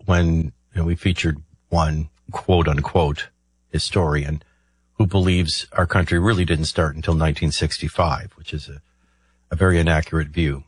when we featured one quote unquote historian who believes our country really didn't start until 1965, which is a very inaccurate view.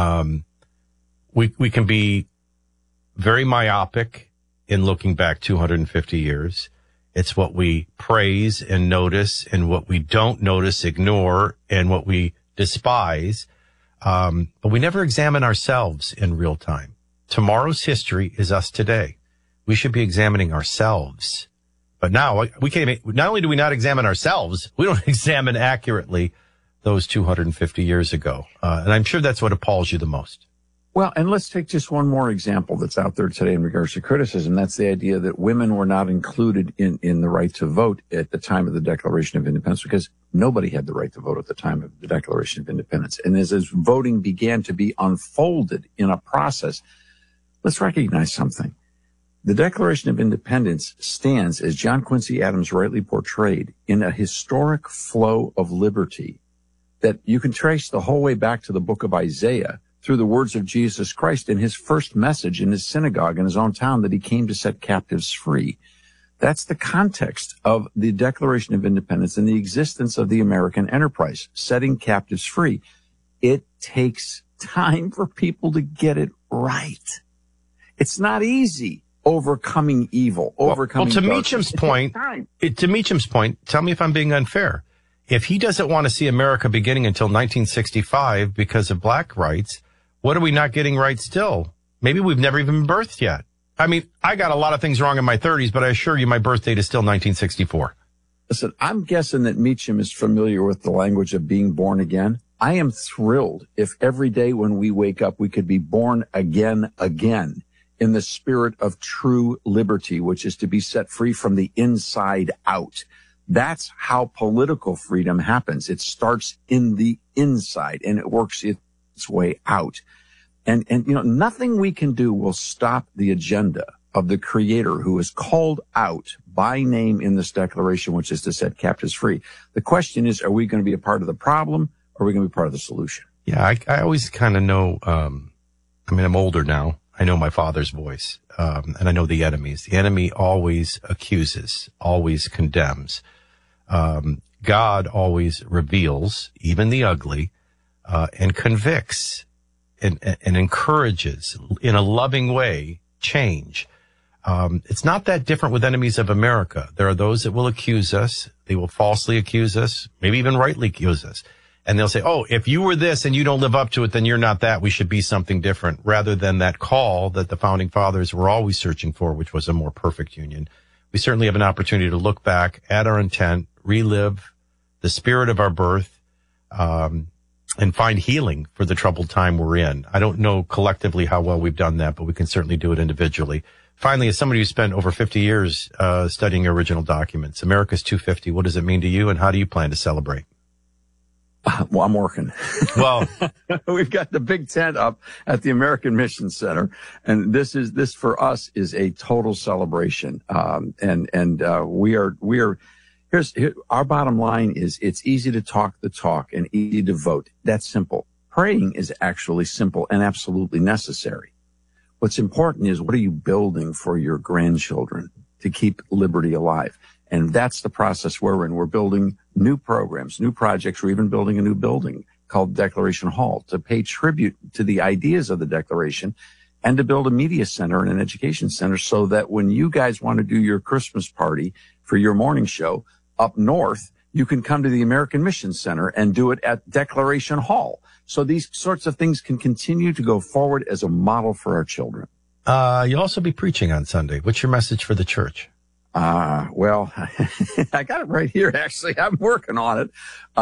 We can be very myopic in looking back 250 years. It's what we praise and notice, and what we don't notice, ignore, and what we despise. But we never examine ourselves in real time. Tomorrow's history is us today. We should be examining ourselves. But now we can't. Not only do we not examine ourselves, we don't examine accurately those 250 years ago. And I'm sure that's what appalls you the most. Well, and let's take just one more example that's out there today in regards to criticism. That's the idea that women were not included in the right to vote at the time of the Declaration of Independence, because nobody had the right to vote at the time of the Declaration of Independence. And as voting began to be unfolded in a process, let's recognize something. The Declaration of Independence stands, as John Quincy Adams rightly portrayed, in a historic flow of liberty that you can trace the whole way back to the book of Isaiah, through the words of Jesus Christ in his first message in his synagogue in his own town, that he came to set captives free. That's the context of the Declaration of Independence and the existence of the American enterprise, setting captives free. It takes time for people to get it right. It's not easy overcoming evil, overcoming to Meacham's point, tell me if I'm being unfair. If he doesn't want to see America beginning until 1965 because of black rights, what are we not getting right still? Maybe we've never even been birthed yet. I mean, I got a lot of things wrong in my 30s, but I assure you my birth date is still 1964. Listen, I'm guessing that Meacham is familiar with the language of being born again. I am thrilled if every day when we wake up, we could be born again in the spirit of true liberty, which is to be set free from the inside out. That's how political freedom happens. It starts in the inside and it works its way out. And nothing we can do will stop the agenda of the Creator, who is called out by name in this declaration, which is to set captives free. The question is, are we going to be a part of the problem, or are we going to be part of the solution? Yeah, I always kind of know, I'm older now. I know my father's voice, and I know the enemies. The enemy always accuses, always condemns. God always reveals, even the ugly, and convicts and encourages in a loving way change. It's not that different with enemies of America. There are those that will accuse us. They will falsely accuse us, maybe even rightly accuse us. And they'll say, oh, if you were this and you don't live up to it, then you're not that. We should be something different, rather than that call that the founding fathers were always searching for, which was a more perfect union. We certainly have an opportunity to look back at our intent, relive the spirit of our birth, and find healing for the troubled time we're in. I don't know collectively how well we've done that, but we can certainly do it individually. Finally, as somebody who spent over 50 years studying original documents, America's 250, what does it mean to you, and how do you plan to celebrate? Well, I'm working. Well, we've got the big tent up at the American Mission Center, and this for us is a total celebration. Here's our bottom line is it's easy to talk the talk and easy to vote. That's simple. Praying is actually simple and absolutely necessary. What's important is, what are you building for your grandchildren to keep liberty alive? And that's the process we're in. We're building new programs, new projects. We're even building a new building called Declaration Hall to pay tribute to the ideas of the Declaration, and to build a media center and an education center, so that when you guys want to do your Christmas party for your morning show up north, you can come to the American Mission Center and do it at Declaration Hall. So these sorts of things can continue to go forward as a model for our children. You'll also be preaching on Sunday. What's your message for the church? Well, I got it right here, actually. I'm working on it.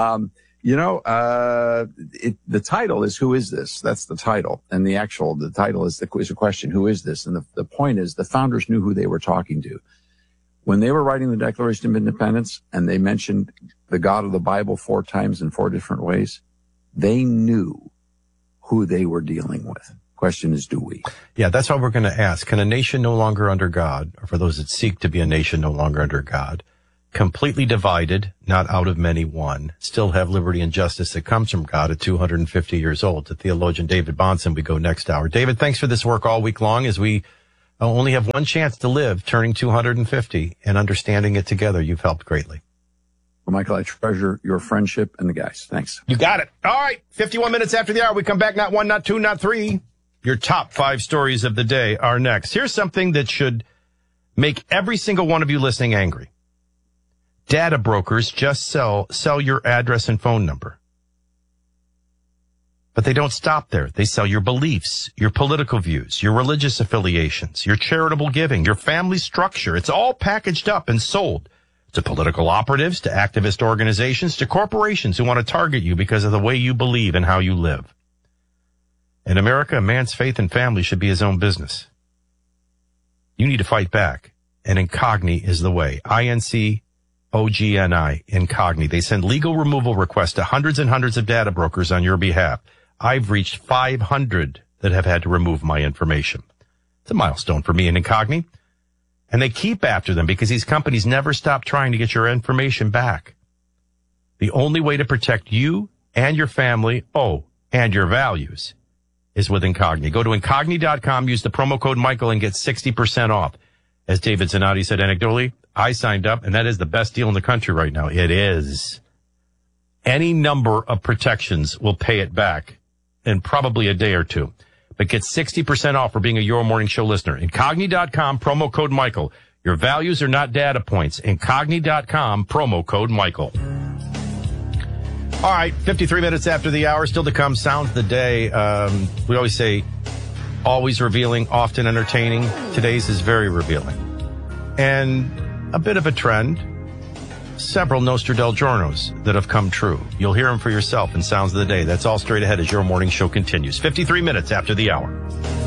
The title is, Who is this? That's the title. And the title is a question, who is this? And the point is, the founders knew who they were talking to. When they were writing the Declaration of Independence and they mentioned the God of the Bible 4 times in 4 different ways, they knew who they were dealing with. Question is, do we? Yeah, that's what we're going to ask. Can a nation no longer under God, or for those that seek to be a nation no longer under God, completely divided, not out of many one, still have liberty and justice that comes from God at 250 years old? To theologian David Bahnsen we go next hour. David, thanks for this work all week long as we only have one chance to live, turning 250, and understanding it together. You've helped greatly. Well, Michael, I treasure your friendship and the guys. Thanks. You got it. All right. 51 minutes after the hour. We come back. Not one, not two, not three. Your top 5 stories of the day are next. Here's something that should make every single one of you listening angry. Data brokers just sell your address and phone number. But they don't stop there. They sell your beliefs, your political views, your religious affiliations, your charitable giving, your family structure. It's all packaged up and sold to political operatives, to activist organizations, to corporations who want to target you because of the way you believe and how you live. In America, a man's faith and family should be his own business. You need to fight back, and Incogni is the way. INCOGNI, Incogni. They send legal removal requests to hundreds and hundreds of data brokers on your behalf. I've reached 500 that have had to remove my information. It's a milestone for me in Incogni. And they keep after them because these companies never stop trying to get your information back. The only way to protect you and your family, and your values, is with Incogni. Go to Incogni.com, use the promo code Michael, and get 60% off. As David Zanotti said anecdotally, I signed up, and that is the best deal in the country right now. It is. Any number of protections will pay it back in probably a day or two. But get 60% off for being a Your Morning Show listener. Incogni.com, promo code Michael. Your values are not data points. Incogni.com, promo code Michael. All right, 53 minutes after the hour. Still to come, Sounds of the Day. We always say, always revealing, often entertaining. Today's is very revealing. And a bit of a trend. Several Nostradamus that have come true. You'll hear them for yourself in Sounds of the Day. That's all straight ahead as Your Morning Show continues. 53 minutes after the hour.